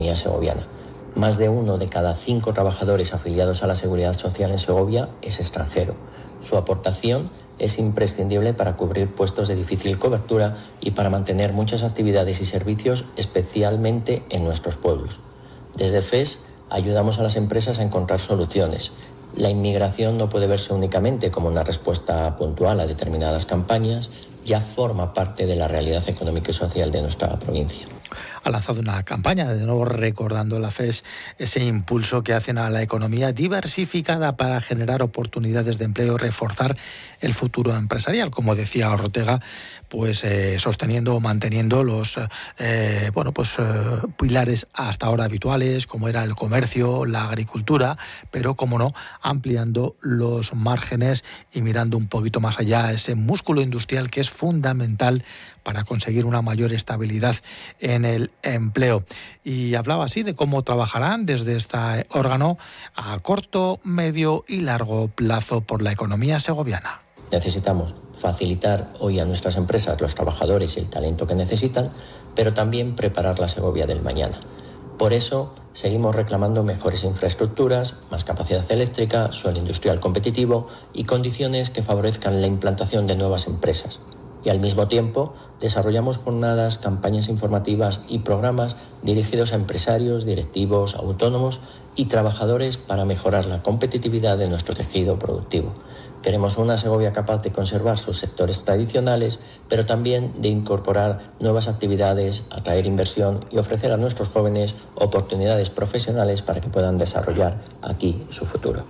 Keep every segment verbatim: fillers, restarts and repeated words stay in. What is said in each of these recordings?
economía segoviana. Más de uno de cada cinco trabajadores afiliados a la Seguridad Social en Segovia es extranjero. Su aportación es imprescindible para cubrir puestos de difícil cobertura y para mantener muchas actividades y servicios, especialmente en nuestros pueblos. Desde F E S ayudamos a las empresas a encontrar soluciones. La inmigración no puede verse únicamente como una respuesta puntual a determinadas campañas, ya forma parte de la realidad económica y social de nuestra provincia. Ha lanzado una campaña, de nuevo recordando la F E S, ese impulso que hacen a la economía diversificada para generar oportunidades de empleo y reforzar el futuro empresarial. Como decía Ortega, pues eh, sosteniendo o manteniendo los eh, bueno, pues, eh, pilares hasta ahora habituales, como era el comercio, la agricultura, pero, como no, ampliando los márgenes y mirando un poquito más allá ese músculo industrial que es fundamental para conseguir una mayor estabilidad en el empleo. Y hablaba así de cómo trabajarán desde este órgano a corto, medio y largo plazo por la economía segoviana. Necesitamos facilitar hoy a nuestras empresas los trabajadores y el talento que necesitan, pero también preparar la Segovia del mañana. Por eso seguimos reclamando mejores infraestructuras, más capacidad eléctrica, suelo industrial competitivo y condiciones que favorezcan la implantación de nuevas empresas. Y al mismo tiempo desarrollamos jornadas, campañas informativas y programas dirigidos a empresarios, directivos, autónomos y trabajadores para mejorar la competitividad de nuestro tejido productivo. Queremos una Segovia capaz de conservar sus sectores tradicionales, pero también de incorporar nuevas actividades, atraer inversión y ofrecer a nuestros jóvenes oportunidades profesionales para que puedan desarrollar aquí su futuro.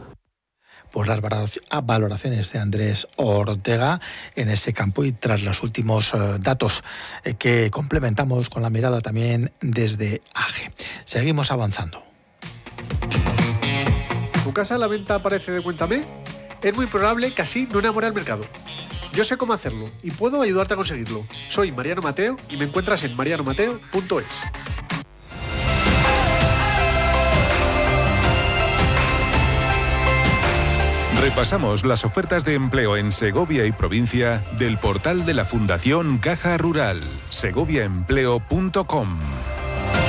Por las valoraciones de Andrés Ortega en ese campo y tras los últimos uh, datos eh, que complementamos con la mirada también desde A G E. Seguimos avanzando. ¿Tu casa a la venta aparece de Cuéntame? Es muy probable que así no enamore al mercado. Yo sé cómo hacerlo y puedo ayudarte a conseguirlo. Soy Mariano Mateo y me encuentras en mariano mateo punto es. Repasamos las ofertas de empleo en Segovia y provincia del portal de la Fundación Caja Rural, segovia empleo punto com.